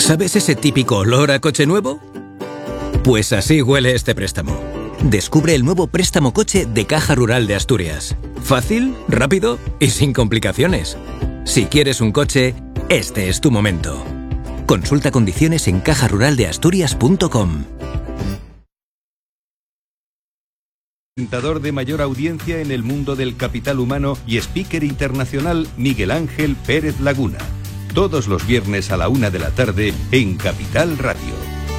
¿Sabes ese típico olor a coche nuevo? Pues así huele este préstamo. Descubre el nuevo préstamo coche de Caja Rural de Asturias. Fácil, rápido y sin complicaciones. Si quieres un coche, este es tu momento. Consulta condiciones en cajaruraldeasturias.com. Presentador de mayor audiencia en el mundo del capital humano y speaker internacional Miguel Ángel Pérez Laguna. Todos los viernes a la 1 de la tarde en Capital Radio.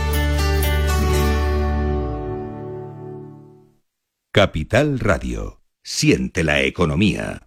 Capital Radio. Siente la economía.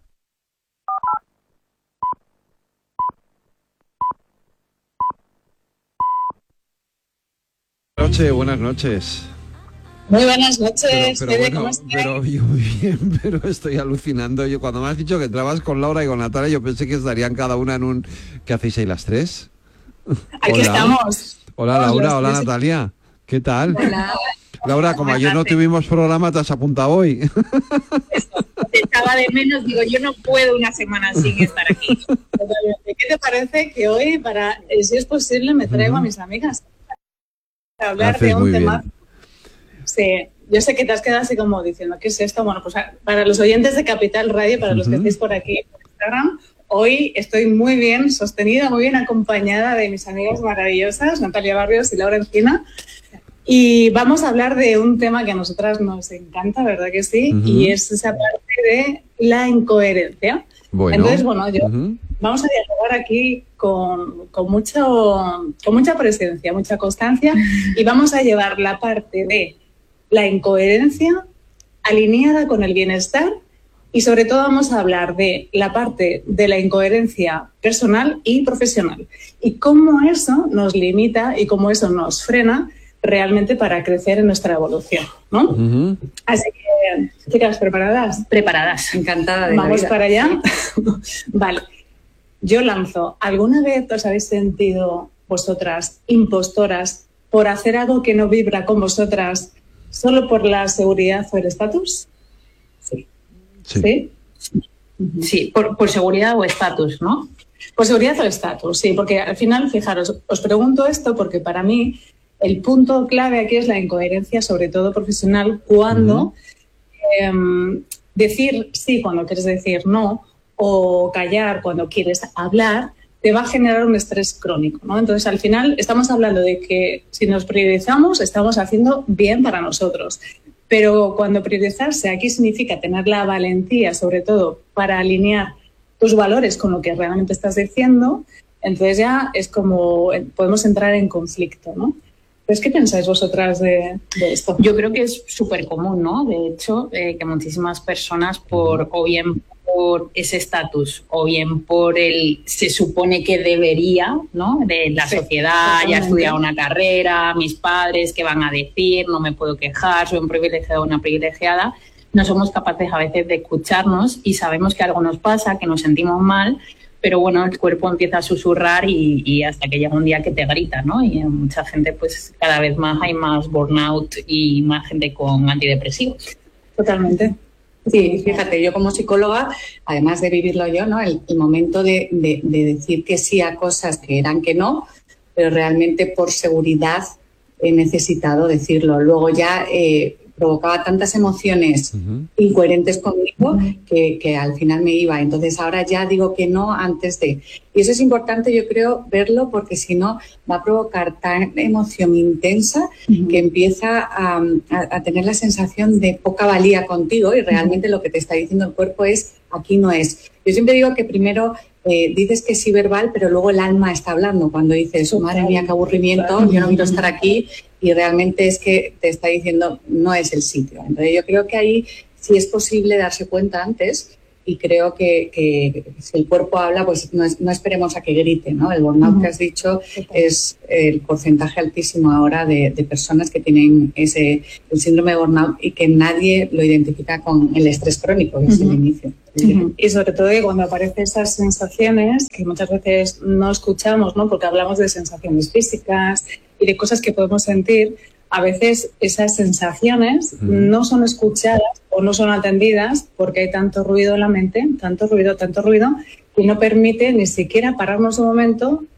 Buenas noches. Muy buenas noches. Pero bueno, pero yo muy bien, pero estoy alucinando. Yo cuando me has dicho que entrabas con Laura y con Natalia, yo pensé que estarían cada una en un... ¿Qué hacéis ahí las tres? Aquí estamos. Hola Laura, hola Natalia. ¿Qué tal? Hola. Laura, como ayer no tuvimos programa, te has apuntado hoy. Estaba de menos, digo, yo no puedo una semana sin estar aquí. ¿Qué te parece que hoy, si es posible, me traigo a mis amigas para hablar de un tema? Bien. Sí, yo sé que te has quedado así como diciendo, ¿qué es esto? Bueno, pues para los oyentes de Capital Radio, para los que estéis por aquí por Instagram, hoy estoy muy bien sostenida, muy bien acompañada de mis amigas maravillosas, Natalia Barrios y Laura Encina. Y vamos a hablar de un tema que a nosotras nos encanta, ¿verdad que sí? Y es esa parte de la incoherencia. Bueno. Entonces, bueno, vamos a dialogar aquí con mucha presencia, mucha constancia, y vamos a llevar la parte de la incoherencia alineada con el bienestar, y sobre todo vamos a hablar de la parte de la incoherencia personal y profesional, y cómo eso nos limita y cómo eso nos frena realmente para crecer en nuestra evolución, ¿no? Así que, chicas, ¿preparadas? Preparadas, encantada de ¿Vamos para allá? Vale. Yo lanzo, ¿alguna vez os habéis sentido vosotras impostoras por hacer algo que no vibra con vosotras solo por la seguridad o el estatus? Sí. ¿Sí? Sí, por seguridad o estatus, ¿no? Por seguridad o estatus, sí, porque al final, fijaros, os pregunto esto porque para mí el punto clave aquí es la incoherencia, sobre todo profesional, cuando decir sí cuando quieres decir no, o callar cuando quieres hablar, te va a generar un estrés crónico, ¿no? Entonces, al final, estamos hablando de que si nos priorizamos, estamos haciendo bien para nosotros. Pero cuando priorizarse aquí significa tener la valentía, sobre todo, para alinear tus valores con lo que realmente estás diciendo, entonces ya es como podemos entrar en conflicto, ¿no? Pues, ¿qué pensáis vosotras de esto? Yo creo que es súper común, ¿no? De hecho, que muchísimas personas, o bien por ese estatus, o bien por el se supone que debería, ¿no? De la sociedad, ya he estudiado una carrera, mis padres, ¿qué van a decir? No me puedo quejar, soy un privilegiado o una privilegiada. No somos capaces a veces de escucharnos y sabemos que algo nos pasa, que nos sentimos mal, pero bueno, el cuerpo empieza a susurrar y hasta que llega un día que te grita, ¿no? Y en mucha gente, pues cada vez más hay más burnout y más gente con antidepresivos. Totalmente. Sí, fíjate, yo como psicóloga, además de vivirlo yo, ¿no? El momento de decir que sí a cosas que eran que no, pero realmente por seguridad he necesitado decirlo. Luego ya provocaba tantas emociones incoherentes conmigo que al final me iba. Entonces ahora ya digo que no antes de. Y eso es importante, yo creo, verlo, porque si no va a provocar tan emoción intensa que empieza a tener la sensación de poca valía contigo, y realmente lo que te está diciendo el cuerpo es aquí no es. Yo siempre digo que primero dices que sí verbal, pero luego el alma está hablando. Cuando dices, madre mía, qué aburrimiento, yo no quiero estar aquí, y realmente es que te está diciendo no es el sitio. Entonces yo creo que ahí sí es posible darse cuenta antes, y creo que si el cuerpo habla, pues no esperemos a que grite, ¿no? El burnout que has dicho es el porcentaje altísimo ahora de personas que tienen el síndrome de burnout, y que nadie lo identifica con el estrés crónico, que es el inicio. Y sobre todo que cuando aparecen esas sensaciones que muchas veces no escuchamos, ¿no? Porque hablamos de sensaciones físicas y de cosas que podemos sentir, a veces esas sensaciones no son escuchadas o no son atendidas porque hay tanto ruido en la mente, tanto ruido, que no permite ni siquiera pararnos un momento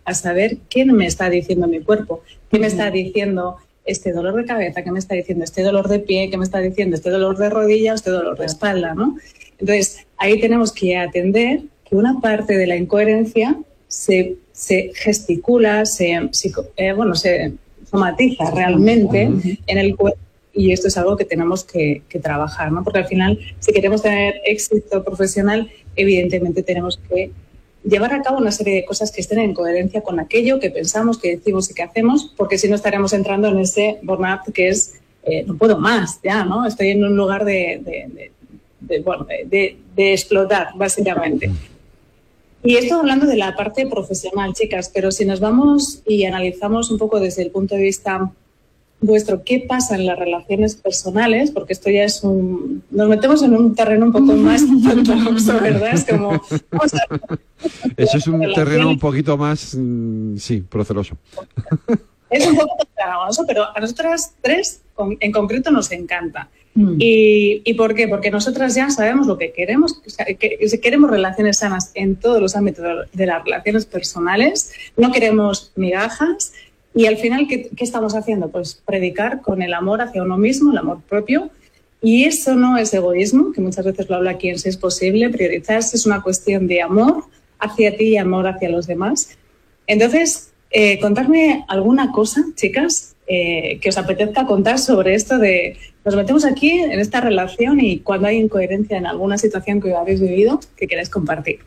a saber qué me está diciendo mi cuerpo, qué me está diciendo este dolor de cabeza, qué me está diciendo este dolor de pie, qué me está diciendo este dolor de rodilla, este dolor de espalda, ¿no? Entonces, ahí tenemos que atender que una parte de la incoherencia se gesticula, se somatiza realmente en el cuerpo, y esto es algo que tenemos que trabajar, ¿no? Porque al final, si queremos tener éxito profesional, evidentemente tenemos que llevar a cabo una serie de cosas que estén en coherencia con aquello que pensamos, que decimos y que hacemos, porque si no estaremos entrando en ese burnout que es no puedo más, ya, ¿no? Estoy en un lugar de explotar, básicamente. Y esto hablando de la parte profesional, chicas, pero si nos vamos y analizamos un poco desde el punto de vista vuestro, ¿qué pasa en las relaciones personales? Porque esto ya es nos metemos en un terreno un poco más pantanoso, ¿verdad? Es como... Eso es un terreno un poquito más, sí, proceloso. Es un poco pantanoso, pero a nosotras tres en concreto nos encanta. ¿Y por qué? Porque nosotras ya sabemos lo que queremos, que queremos relaciones sanas en todos los ámbitos de las relaciones personales, no queremos migajas. Y al final, ¿qué estamos haciendo? Pues predicar con el amor hacia uno mismo, el amor propio. Y eso no es egoísmo, que muchas veces lo habla aquí en Si es posible. Priorizarse es una cuestión de amor hacia ti y amor hacia los demás. Entonces, contadme alguna cosa, chicas, que os apetezca contar sobre esto de... Nos metemos aquí en esta relación y cuando hay incoherencia en alguna situación que habéis vivido, que queráis compartir.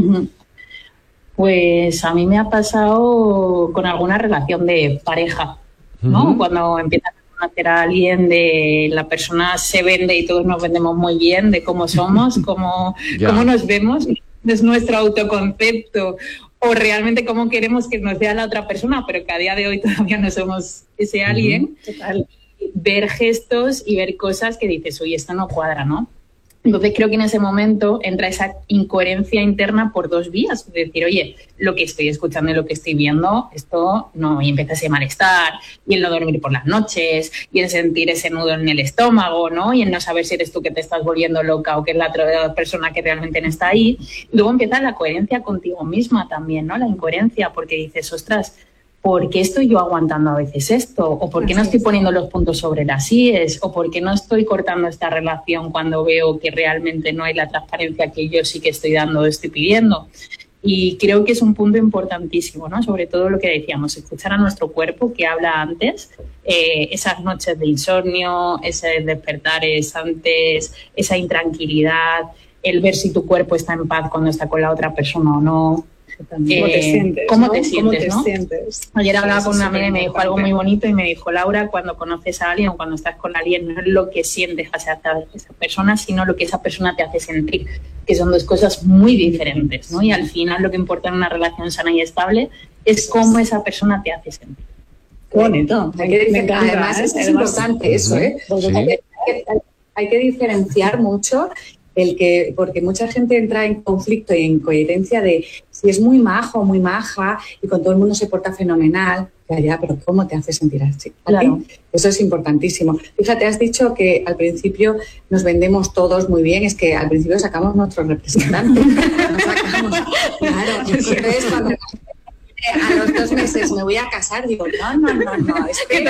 Pues a mí me ha pasado con alguna relación de pareja, ¿no? Cuando empiezas a conocer a alguien, la persona se vende y todos nos vendemos muy bien de cómo somos, cómo nos vemos, es nuestro autoconcepto o realmente cómo queremos que nos vea la otra persona, pero que a día de hoy todavía no somos ese alguien. Total. Ver gestos y ver cosas que dices, oye, esto no cuadra, ¿no? Entonces creo que en ese momento entra esa incoherencia interna por dos vías. Es decir, oye, lo que estoy escuchando y lo que estoy viendo, esto no, y empieza ese malestar, y el no dormir por las noches, y el sentir ese nudo en el estómago, ¿no? Y el no saber si eres tú que te estás volviendo loca o que es la otra persona que realmente no está ahí. Y luego empieza la coherencia contigo misma también, ¿no? La incoherencia, porque dices, ostras, ¿por qué estoy yo aguantando a veces esto? ¿O por qué no estoy poniendo los puntos sobre las íes? ¿O por qué no estoy cortando esta relación cuando veo que realmente no hay la transparencia que yo sí que estoy dando o estoy pidiendo? Y creo que es un punto importantísimo, ¿no? Sobre todo lo que decíamos, escuchar a nuestro cuerpo que habla antes, esas noches de insomnio, esos despertares antes, esa intranquilidad, el ver si tu cuerpo está en paz cuando está con la otra persona o no. ¿Cómo te sientes? ¿Cómo te sientes? ¿Cómo te ¿no? sientes? Ayer hablaba con una amiga y me dijo algo muy bonito y me dijo, Laura, cuando conoces a alguien o cuando estás con alguien, no es lo que sientes hacia esa persona, sino lo que esa persona te hace sentir, que son dos cosas muy diferentes, ¿no? Y al final lo que importa en una relación sana y estable es cómo esa persona te hace sentir. Qué bonito. Además, es importante eso, ¿eh? Sí. Hay que diferenciar mucho porque mucha gente entra en conflicto y en coherencia de si es muy majo o muy maja y con todo el mundo se porta fenomenal, ya, pero ¿cómo te hace sentir así? Claro. Eso es importantísimo. Fíjate, has dicho que al principio nos vendemos todos muy bien, es que al principio sacamos nuestro representante. Nos sacamos, claro. Entonces, cuando a los 2 meses me voy a casar, digo, no, es que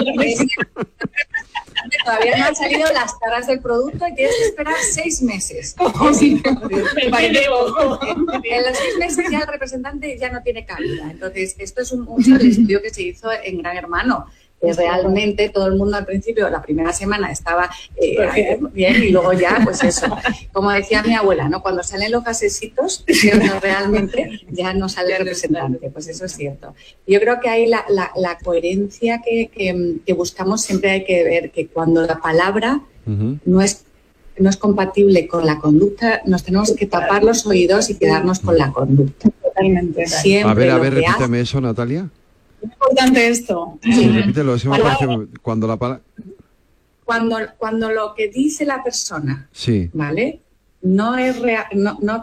todavía no han salido las caras del producto y tienes que esperar 6 meses. En los 6 meses ya el representante ya no tiene cabida. Entonces, esto es un estudio que se hizo en Gran Hermano. Que realmente todo el mundo al principio, la primera semana estaba bien y luego ya, pues eso. Como decía mi abuela, ¿no? Cuando salen los gasecitos, realmente ya no sale el representante. Pues eso es cierto. Yo creo que ahí la coherencia que buscamos siempre hay que ver que cuando la palabra no es compatible con la conducta, nos tenemos que tapar los oídos y quedarnos con la conducta. Totalmente. Siempre a ver, repíteme eso, Natalia. Es importante esto. Sí, repítelo, eso me parece cuando la palabra... Cuando lo que dice la persona, sí, ¿vale? No es no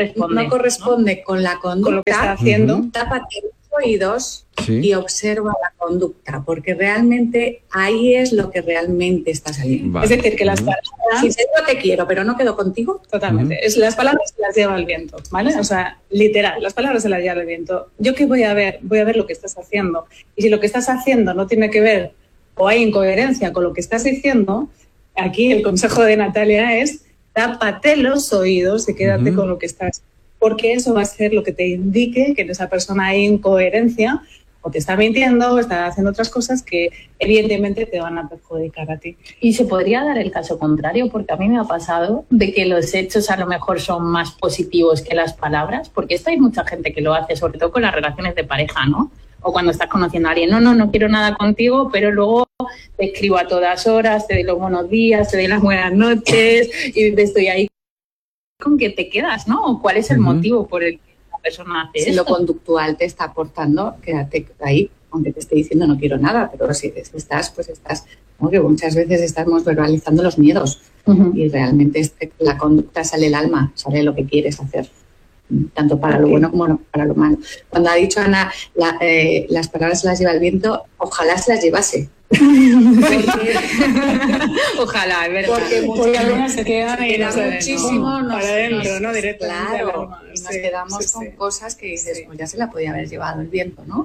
corresponde con la conducta, con lo que está haciendo. Tápate los oídos sí, y observa la conducta, porque realmente ahí es lo que realmente está saliendo. Vale. Es decir, que las palabras... Si te digo te quiero, pero no quedo contigo. Totalmente. Es, las palabras se las lleva el viento, ¿vale? O sea, literal, las palabras se las lleva el viento. ¿Yo qué voy a ver? Voy a ver lo que estás haciendo. Y si lo que estás haciendo no tiene que ver o hay incoherencia con lo que estás diciendo, aquí el consejo de Natalia es tápate los oídos y quédate con lo que estás. Porque eso va a ser lo que te indique que en esa persona hay incoherencia o te está mintiendo o está haciendo otras cosas que evidentemente te van a perjudicar a ti. Y se podría dar el caso contrario, porque a mí me ha pasado de que los hechos a lo mejor son más positivos que las palabras, porque esto hay mucha gente que lo hace, sobre todo con las relaciones de pareja, ¿no? O cuando estás conociendo a alguien, no quiero nada contigo, pero luego te escribo a todas horas, te doy los buenos días, te doy las buenas noches y te estoy ahí con que te quedas, ¿no? ¿Cuál es el motivo por el que la persona hace Si esto? lo conductual te está aportando, quédate ahí, aunque te esté diciendo no quiero nada, pero si estás, pues estás, como que muchas veces estamos verbalizando los miedos y realmente la conducta sale el alma, sale lo que quieres hacer, tanto para lo bueno como para lo malo. Cuando ha dicho Ana, las palabras se las lleva el viento, ojalá se las llevase. Ojalá, es verdad. Porque algunas se quedan y no se ven, muchísimo, ¿no? Para adentro, ¿no? Directamente al Claro, alma. y nos Sí, quedamos sí, con sí. cosas que dices, Sí. pues ya se la podía haber llevado el viento, ¿no?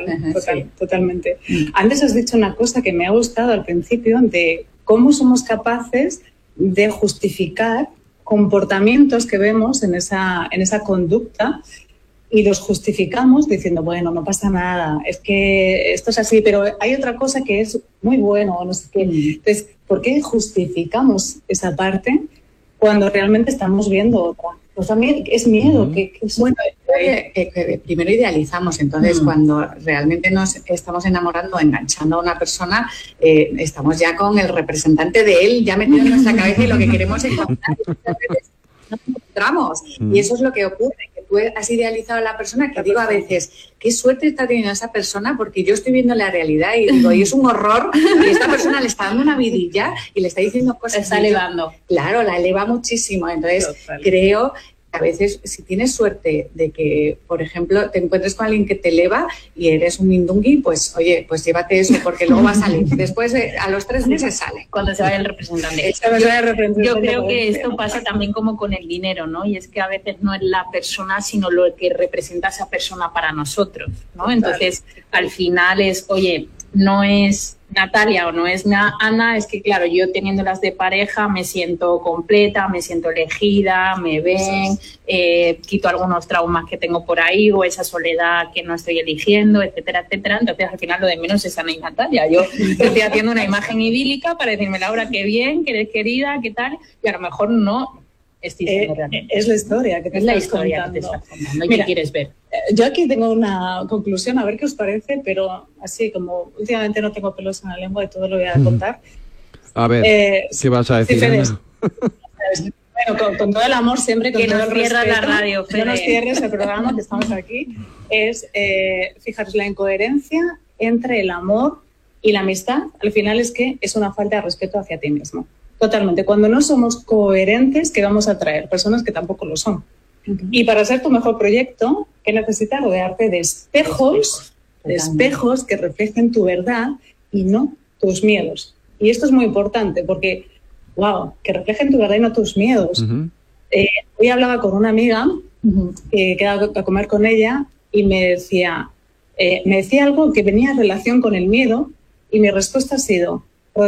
Totalmente. Antes has dicho una cosa que me ha gustado al principio, de cómo somos capaces de justificar comportamientos que vemos en esa conducta y los justificamos diciendo, bueno, no pasa nada, es que esto es así, pero hay otra cosa que es muy bueno, no sé qué. Entonces, ¿por qué justificamos esa parte cuando realmente estamos viendo otra? Pues también es miedo. Bueno, que primero idealizamos, entonces cuando realmente nos estamos enamorando, enganchando a una persona, estamos ya con el representante de él ya metido en nuestra cabeza y lo que queremos encontrar. Y muchas veces no lo encontramos. Y eso es lo que ocurre, que tú has idealizado a la persona, que digo a veces, qué suerte está teniendo esa persona, porque yo estoy viendo la realidad y digo, y es un horror, y esta persona le está dando una vidilla y le está diciendo cosas. Está elevando. Claro, la eleva muchísimo. Entonces, Total. creo que a veces, si tienes suerte de que, por ejemplo, te encuentres con alguien que te eleva y eres un mindungui, pues, oye, pues llévate eso, porque luego va a salir. Después, a los 3 meses sale. Cuando se vaya el representante. Yo creo que esto pasa también como con el dinero, ¿no? Y es que a veces no es la persona, sino lo que representa esa persona para nosotros, ¿no? Entonces, al final es, oye, no es Natalia o no es Ana, es que, claro, yo teniéndolas de pareja me siento completa, me siento elegida, me ven, quito algunos traumas que tengo por ahí o esa soledad que no estoy eligiendo, etcétera, etcétera. Entonces, al final, lo de menos es Ana y Natalia. Yo estoy haciendo una imagen idílica para decirme, Laura, qué bien, que eres querida, qué tal, y a lo mejor no estoy siendo realmente. Es la historia que te Es la estás historia contando. que te estás contando y Mira, que quieres ver. Yo aquí tengo una conclusión, a ver qué os parece, pero así como últimamente no tengo pelos en la lengua y todo lo voy a contar. A ver, ¿qué vas a decir, sí, Fede, Ana? Bueno, con todo el amor siempre, con Que todo nos el cierra respeto, la radio, no Fede. nos cierres el programa, que estamos aquí. Es, fijaros, la incoherencia entre el amor y la amistad, al final es que es una falta de respeto hacia ti mismo. Totalmente. Cuando no somos coherentes, ¿qué vamos a atraer? Personas que tampoco lo son. Y para hacer tu mejor proyecto, ¿qué necesitas? Rodearte de espejos que reflejen tu verdad y no tus miedos. Y esto es muy importante porque, wow, que reflejen tu verdad y no tus miedos. Hoy hablaba con una amiga que he quedado a comer con ella y me decía algo que venía en relación con el miedo y mi respuesta ha sido,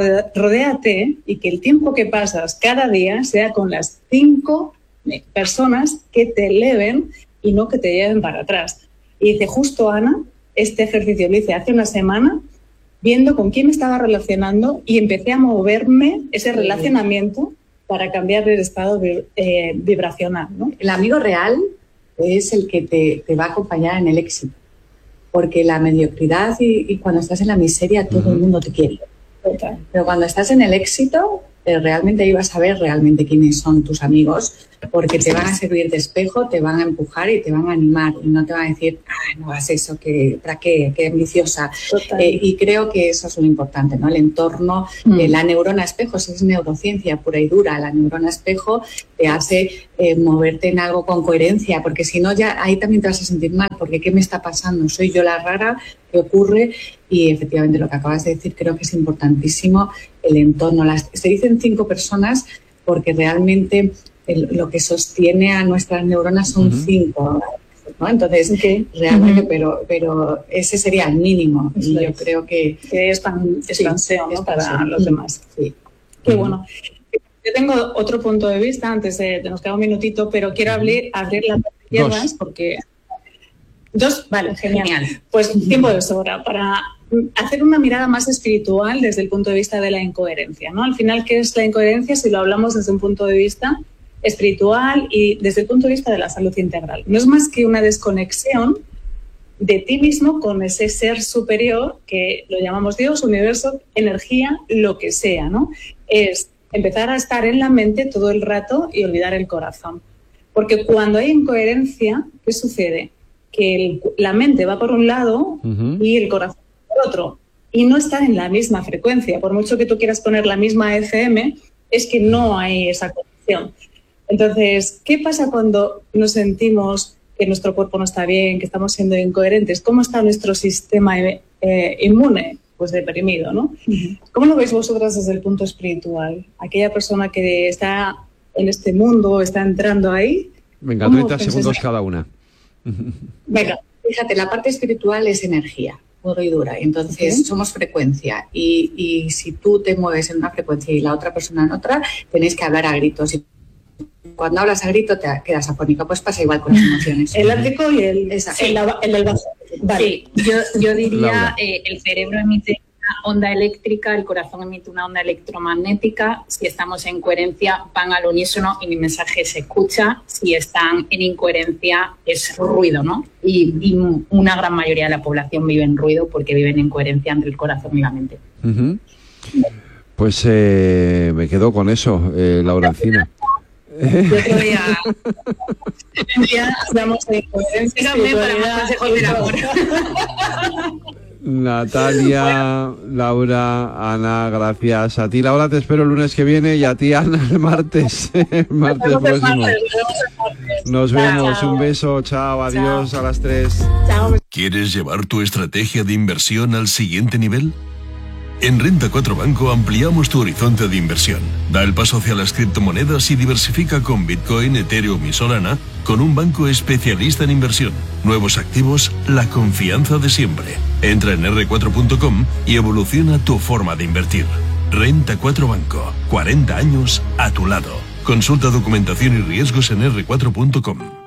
rodéate y que el tiempo que pasas cada día sea con las 5 personas que te eleven y no que te lleven para atrás. Y dice, justo Ana, este ejercicio lo hice hace una semana viendo con quién me estaba relacionando y empecé a moverme ese relacionamiento para cambiar el estado vibracional, ¿no? El amigo real es el que te va a acompañar en el éxito, porque la mediocridad y cuando estás en la miseria todo el mundo te quiere. Total. Pero cuando estás en el éxito, realmente ahí vas a ver realmente quiénes son tus amigos, porque te van a servir de espejo, te van a empujar y te van a animar. Y no te van a decir, no hagas eso, ¿para qué? Qué ambiciosa. Y creo que eso es lo importante, ¿no? El entorno, la neurona espejo, es neurociencia pura y dura. La neurona espejo te hace moverte en algo con coherencia, porque si no, ya ahí también te vas a sentir mal, porque ¿qué me está pasando? ¿Soy yo la rara? qué ocurre, y efectivamente lo que acabas de decir creo que es importantísimo, el entorno. Se dicen 5 personas porque realmente lo que sostiene a nuestras neuronas son 5, ¿no? Entonces, realmente, pero ese sería el mínimo. Y yo creo que es expanseo, ¿no? Para los demás. Sí. Qué bueno. Yo tengo otro punto de vista, antes nos queda un minutito, pero quiero abrir las izquierdas porque... ¿2? Vale, genial. Pues tiempo de sobra para hacer una mirada más espiritual desde el punto de vista de la incoherencia, ¿no? Al final, ¿qué es la incoherencia si lo hablamos desde un punto de vista espiritual y desde el punto de vista de la salud integral? No es más que una desconexión de ti mismo con ese ser superior que lo llamamos Dios, universo, energía, lo que sea, ¿no? Es empezar a estar en la mente todo el rato y olvidar el corazón. Porque cuando hay incoherencia, ¿qué sucede? Que la mente va por un lado y el corazón por otro. Y no está en la misma frecuencia. Por mucho que tú quieras poner la misma FM, es que no hay esa conexión. Entonces, ¿qué pasa cuando nos sentimos que nuestro cuerpo no está bien, que estamos siendo incoherentes? ¿Cómo está nuestro sistema inmune? Pues deprimido, ¿no? ¿Cómo lo veis vosotras desde el punto espiritual? Aquella persona que está en este mundo, está entrando ahí. Venga, 30 segundos cada una. Venga, fíjate, la parte espiritual es energía, puro y dura. Entonces, somos frecuencia. Y si tú te mueves en una frecuencia y la otra persona en otra, tenéis que hablar a gritos. Y cuando hablas a grito te quedas afónica. Pues pasa igual con las emociones. El látigo y el del bajo. Vale. Sí, yo diría el cerebro emite una onda eléctrica, el corazón emite una onda electromagnética. Si estamos en coherencia, van al unísono y mi mensaje se escucha. Si están en incoherencia, es ruido, ¿no? Y una gran mayoría de la población vive en ruido porque viven en coherencia entre el corazón y la mente. Pues me quedo con eso, Laura Encina. Yo otro día hablamos de incoherencia. Para más consejos del amor. Natalia, Laura, Ana, gracias. A ti, Laura, te espero el lunes que viene y a ti, Ana, el martes. El martes próximo. Nos vemos. Un beso. Chao. Adiós. A las 3. ¿Quieres llevar tu estrategia de inversión al siguiente nivel? En Renta 4 Banco ampliamos tu horizonte de inversión. Da el paso hacia las criptomonedas y diversifica con Bitcoin, Ethereum y Solana con un banco especialista en inversión. Nuevos activos, la confianza de siempre. Entra en r4.com y evoluciona tu forma de invertir. Renta 4 Banco. 40 años a tu lado. Consulta documentación y riesgos en r4.com.